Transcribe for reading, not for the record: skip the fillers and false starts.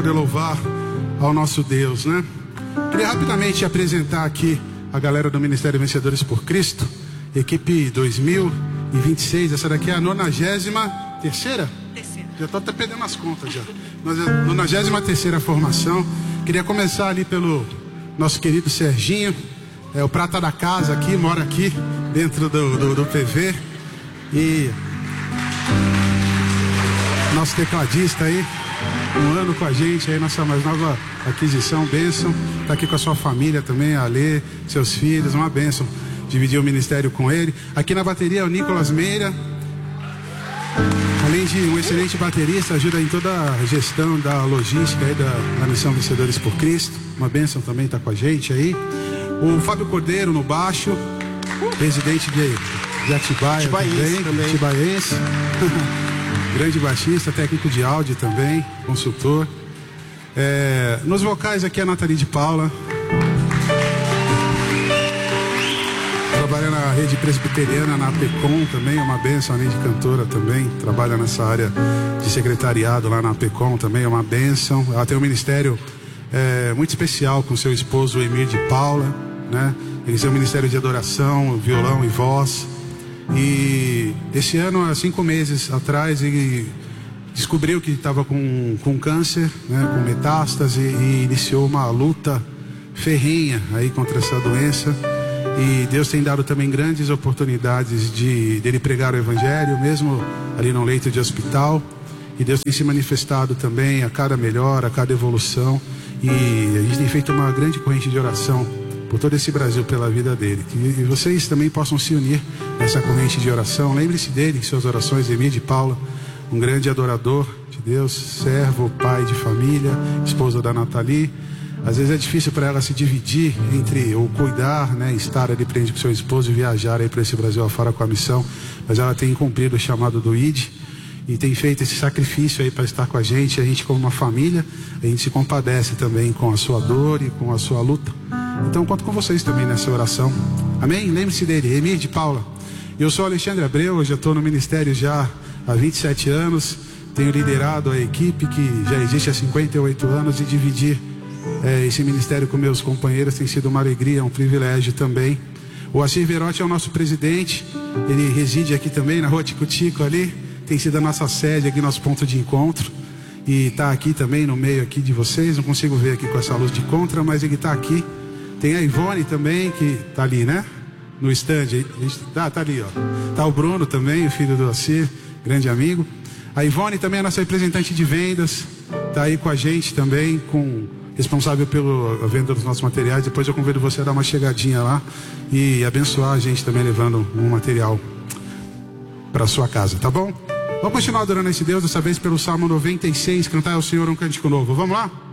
poder louvar ao nosso Deus, né? Queria rapidamente apresentar aqui a galera do Ministério Vencedores por Cristo, equipe 2026. Essa daqui é a 93ª? Terceira. Já estou até perdendo as contas já. 93ª formação. Queria começar ali pelo nosso querido Serginho, o prata da casa aqui, mora aqui dentro do PV. E nosso tecladista aí, um ano com a gente aí, nossa mais nova aquisição, bênção. Tá aqui com a sua família também, a Lê, seus filhos, uma bênção dividir o ministério com ele. Aqui na bateria o Nicolas Meira, além de um excelente baterista, ajuda em toda a gestão da logística aí da Missão Vencedores por Cristo. Uma bênção também tá com a gente aí. O Fábio Cordeiro no baixo, residente de Atibaia também. Atibaiense. Grande baixista, técnico de áudio também, consultor. Nos vocais aqui a Nathalie de Paula. Trabalha na rede presbiteriana, na APECOM também, uma bênção, além de cantora também. Trabalha nessa área de secretariado lá na APECOM também, é uma bênção. Ela tem um ministério muito especial com seu esposo Emir de Paula, né? Eles têm um ministério de adoração, violão e voz. E esse ano, há 5 meses atrás, ele descobriu que estava com câncer, né, com metástase, e iniciou uma luta ferrenha aí contra essa doença. E Deus tem dado também grandes oportunidades dele pregar o evangelho, mesmo ali no leito de hospital. E Deus tem se manifestado também a cada melhora, a cada evolução. E a gente tem feito uma grande corrente de oração por todo esse Brasil, pela vida dele. E vocês também possam se unir nessa corrente de oração. Lembre-se dele em suas orações, Emir de Paula, um grande adorador de Deus, servo, pai de família, esposa da Nathalie. Às vezes é difícil para ela se dividir entre ou cuidar, né, estar ali presente com seu esposo e viajar aí para esse Brasil afora com a missão, mas ela tem cumprido o chamado do ID e tem feito esse sacrifício aí para estar com a gente. A gente, como uma família, a gente se compadece também com a sua dor e com a sua luta. Então conto com vocês também nessa oração. Amém? Lembre-se dele, Emir de Paula. Eu sou Alexandre Abreu, já estou no ministério já há 27 anos. Tenho liderado a equipe que já existe há 58 anos, e dividir esse ministério com meus companheiros tem sido uma alegria, um privilégio também. O Assir Verotti é o nosso presidente, ele reside aqui também na rua Tico-Tico ali, tem sido a nossa sede aqui, nosso ponto de encontro. E está aqui também no meio aqui de vocês, não consigo ver aqui com essa luz de contra, mas ele está aqui. Tem a Ivone também, que tá ali, né? No stand. Tá ali, ó. Tá o Bruno também, o filho do Assir, grande amigo. A Ivone também é nossa representante de vendas. Tá aí com a gente também, responsável pela venda dos nossos materiais. Depois eu convido você a dar uma chegadinha lá e abençoar a gente também, levando um material para sua casa, tá bom? Vamos continuar adorando esse Deus, dessa vez pelo Salmo 96, cantar ao Senhor um cântico novo. Vamos lá?